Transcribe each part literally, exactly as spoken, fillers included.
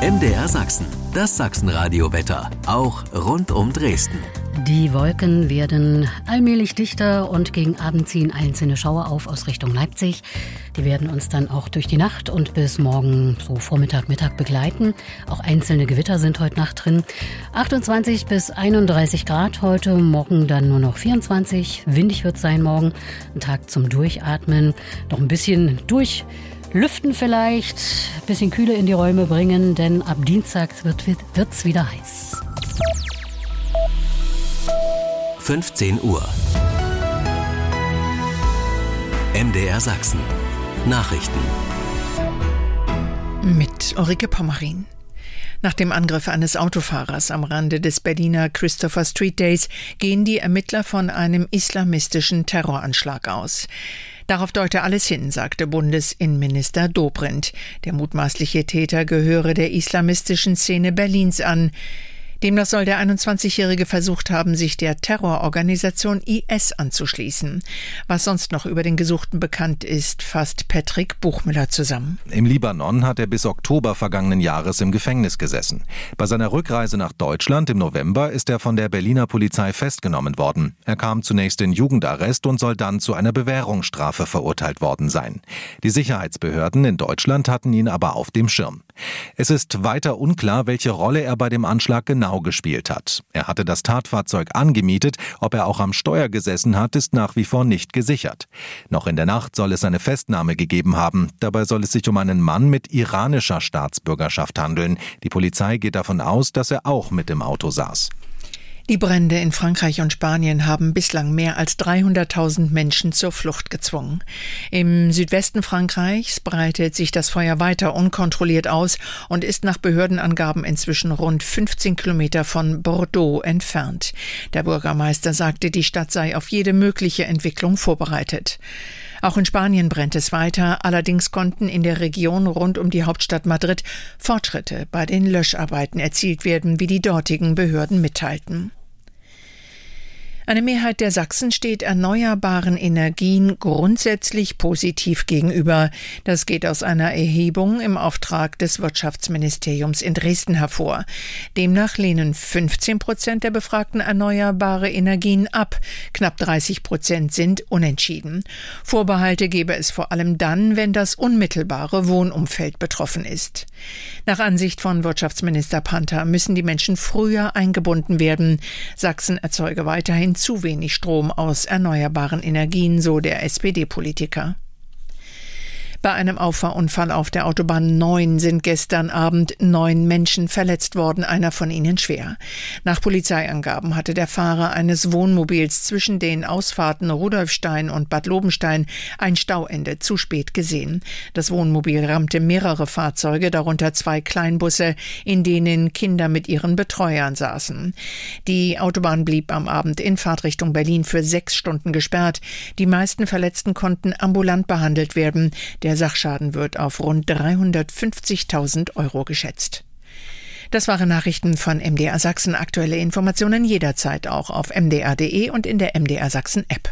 M D R Sachsen, das Sachsenradio-Wetter, auch rund um Dresden. Die Wolken werden allmählich dichter und gegen Abend ziehen einzelne Schauer auf aus Richtung Leipzig. Die werden uns dann auch durch die Nacht und bis morgen so Vormittag, Mittag begleiten. Auch einzelne Gewitter sind heute Nacht drin. achtundzwanzig bis einunddreißig Grad heute, morgen dann nur noch vierundzwanzig. Windig wird es sein morgen, ein Tag zum Durchatmen, noch ein bisschen durch. Lüften vielleicht, ein bisschen Kühle in die Räume bringen, denn ab Dienstag wird es wieder heiß. fünfzehn Uhr. M D R Sachsen. Nachrichten. Mit Ulrike Pommerin. Nach dem Angriff eines Autofahrers am Rande des Berliner Christopher Street Days gehen die Ermittler von einem islamistischen Terroranschlag aus. Darauf deute alles hin, sagte Bundesinnenminister Dobrindt. Der mutmaßliche Täter gehöre der islamistischen Szene Berlins an. Demnach soll der einundzwanzigjährige versucht haben, sich der Terrororganisation I S anzuschließen. Was sonst noch über den Gesuchten bekannt ist, fasst Patrick Buchmüller zusammen. Im Libanon hat er bis Oktober vergangenen Jahres im Gefängnis gesessen. Bei seiner Rückreise nach Deutschland im November ist er von der Berliner Polizei festgenommen worden. Er kam zunächst in Jugendarrest und soll dann zu einer Bewährungsstrafe verurteilt worden sein. Die Sicherheitsbehörden in Deutschland hatten ihn aber auf dem Schirm. Es ist weiter unklar, welche Rolle er bei dem Anschlag genau gespielt hat. Er hatte das Tatfahrzeug angemietet, ob er auch am Steuer gesessen hat, ist nach wie vor nicht gesichert. Noch in der Nacht soll es eine Festnahme gegeben haben. Dabei soll es sich um einen Mann mit iranischer Staatsbürgerschaft handeln. Die Polizei geht davon aus, dass er auch mit im Auto saß. Die Brände in Frankreich und Spanien haben bislang mehr als dreihunderttausend Menschen zur Flucht gezwungen. Im Südwesten Frankreichs breitet sich das Feuer weiter unkontrolliert aus und ist nach Behördenangaben inzwischen rund fünfzehn Kilometer von Bordeaux entfernt. Der Bürgermeister sagte, die Stadt sei auf jede mögliche Entwicklung vorbereitet. Auch in Spanien brennt es weiter, allerdings konnten in der Region rund um die Hauptstadt Madrid Fortschritte bei den Löscharbeiten erzielt werden, wie die dortigen Behörden mitteilten. Eine Mehrheit der Sachsen steht erneuerbaren Energien grundsätzlich positiv gegenüber. Das geht aus einer Erhebung im Auftrag des Wirtschaftsministeriums in Dresden hervor. Demnach lehnen fünfzehn Prozent der Befragten erneuerbare Energien ab. Knapp dreißig Prozent sind unentschieden. Vorbehalte gebe es vor allem dann, wenn das unmittelbare Wohnumfeld betroffen ist. Nach Ansicht von Wirtschaftsminister Panther müssen die Menschen früher eingebunden werden. Sachsen erzeuge weiterhin zu wenig Strom aus erneuerbaren Energien, so der S P D-Politiker. Bei einem Auffahrunfall auf der Autobahn neun sind gestern Abend neun Menschen verletzt worden, einer von ihnen schwer. Nach Polizeiangaben hatte der Fahrer eines Wohnmobils zwischen den Ausfahrten Rudolfstein und Bad Lobenstein ein Stauende zu spät gesehen. Das Wohnmobil rammte mehrere Fahrzeuge, darunter zwei Kleinbusse, in denen Kinder mit ihren Betreuern saßen. Die Autobahn blieb am Abend in Fahrtrichtung Berlin für sechs Stunden gesperrt. Die meisten Verletzten konnten ambulant behandelt werden. Der Sachschaden wird auf rund dreihundertfünfzigtausend Euro geschätzt. Das waren Nachrichten von M D R Sachsen. Aktuelle Informationen jederzeit auch auf m d r punkt d e und in der M D R Sachsen App.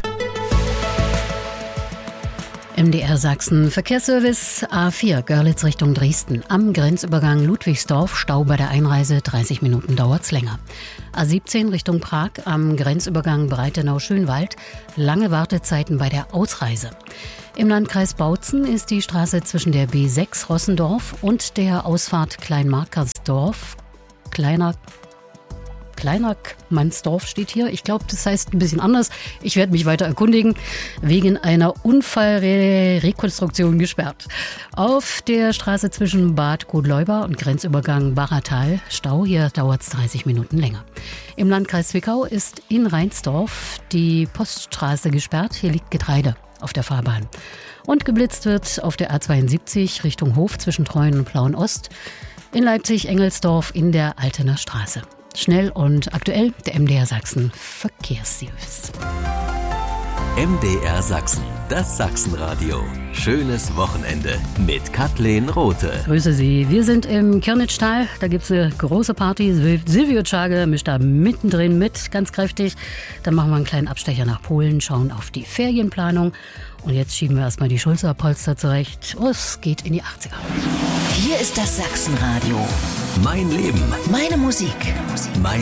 M D R Sachsen Verkehrsservice A vier Görlitz Richtung Dresden. Am Grenzübergang Ludwigsdorf Stau bei der Einreise, dreißig Minuten dauert's länger. A siebzehn Richtung Prag am Grenzübergang Breitenau-Schönwald. Lange Wartezeiten bei der Ausreise. Im Landkreis Bautzen ist die Straße zwischen der B sechs Rossendorf und der Ausfahrt Kleinmarkersdorf, kleiner Kleiner Mannsdorf steht hier. Ich glaube, das heißt ein bisschen anders. Ich werde mich weiter erkundigen. Wegen einer Unfallrekonstruktion gesperrt. Auf der Straße zwischen Bad Godleuber und Grenzübergang Baratal Stau. Hier dauert es dreißig Minuten länger. Im Landkreis Zwickau ist in Reinsdorf die Poststraße gesperrt. Hier liegt Getreide auf der Fahrbahn. Und geblitzt wird auf der A zweiundsiebzig Richtung Hof zwischen Treuen und Plauen-Ost. In Leipzig-Engelsdorf in der Altener Straße. Schnell und aktuell der M D R Sachsen Verkehrsservice. M D R Sachsen, das Sachsenradio. Schönes Wochenende mit Kathleen Rothe. Grüße Sie. Wir sind im Kirnitschtal. Da gibt es eine große Party. Silvio Czage mischt da mittendrin mit, ganz kräftig. Dann machen wir einen kleinen Abstecher nach Polen, schauen auf die Ferienplanung. Und jetzt schieben wir erstmal die Schulterpolster zurecht. Oh, es geht in die achtziger. Hier ist das Sachsenradio. Mein Leben. Meine Musik. Mein